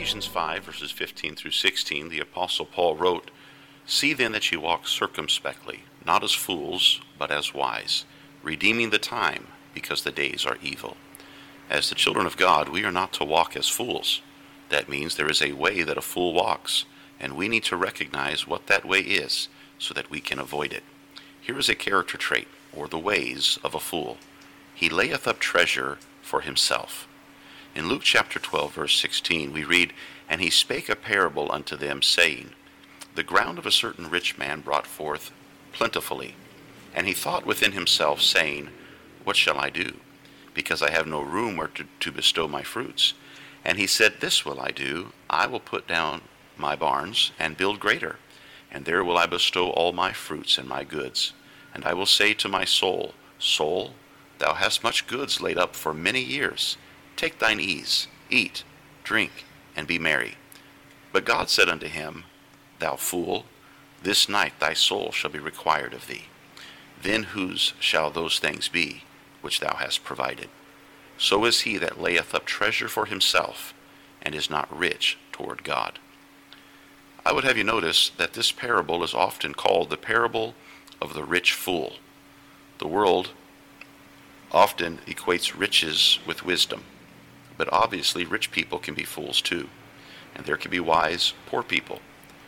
Ephesians 5, verses 15 through 16, the Apostle Paul wrote, "See then that ye walk circumspectly, not as fools, but as wise, redeeming the time, because the days are evil." As the children of God, we are not to walk as fools. That means there is a way that a fool walks, and we need to recognize what that way is so that we can avoid it. Here is a character trait, or the ways of a fool. He layeth up treasure for himself. In Luke chapter 12, verse 16, we read, "And he spake a parable unto them, saying, The ground of a certain rich man brought forth plentifully. And he thought within himself, saying, What shall I do? Because I have no room where to bestow my fruits. And he said, This will I do, I will put down my barns, and build greater, and there will I bestow all my fruits and my goods. And I will say to my soul, Soul, thou hast much goods laid up for many years. Take thine ease, eat, drink, and be merry. But God said unto him, Thou fool, this night thy soul shall be required of thee. Then whose shall those things be which thou hast provided? So is he that layeth up treasure for himself, and is not rich toward God." I would have you notice that this parable is often called the parable of the rich fool. The world often equates riches with wisdom, but obviously rich people can be fools too, and there can be wise, poor people.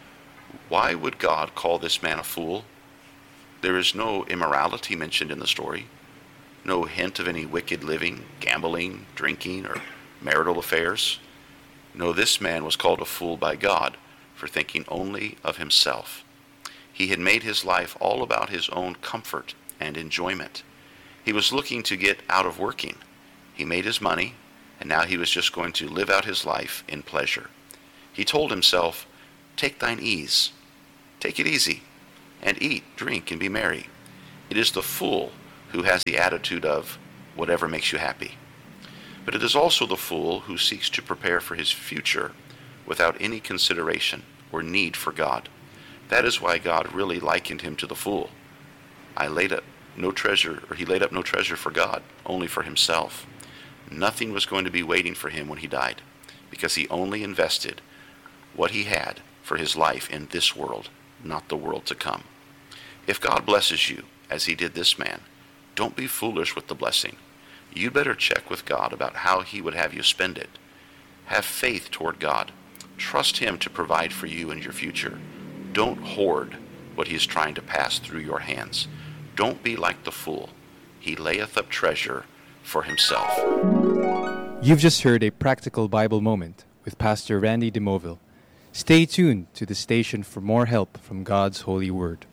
Why would God call this man a fool? There is no immorality mentioned in the story, no hint of any wicked living, gambling, drinking, or marital affairs. No, this man was called a fool by God for thinking only of himself. He had made his life all about his own comfort and enjoyment. He was looking to get out of working. He made his money, and now he was just going to live out his life in pleasure. He told himself, Take thine ease, take it easy, and eat, drink, and be merry. It is the fool who has the attitude of whatever makes you happy. But it is also the fool who seeks to prepare for his future without any consideration or need for God. That is why God really likened him to the fool. He laid up no treasure for God, only for himself. Nothing was going to be waiting for him when he died, because he only invested what he had for his life in this world, not the world to come. If God blesses you, as he did this man, don't be foolish with the blessing. You'd better check with God about how he would have you spend it. Have faith toward God. Trust him to provide for you and your future. Don't hoard what he is trying to pass through your hands. Don't be like the fool. He layeth up treasure for himself. You've just heard a practical Bible moment with Pastor Randy DeMoville. Stay tuned to the station for more help from God's holy word.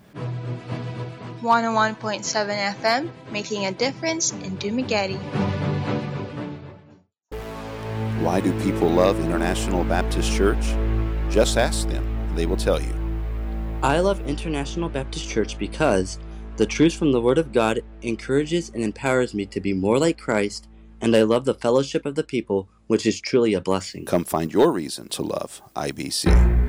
101.7 FM, making a difference in Dumaguete. Why do people love International Baptist Church? Just ask them. They will tell you. I love International Baptist Church because the truth from the Word of God encourages and empowers me to be more like Christ, and I love the fellowship of the people, which is truly a blessing. Come find your reason to love IBC.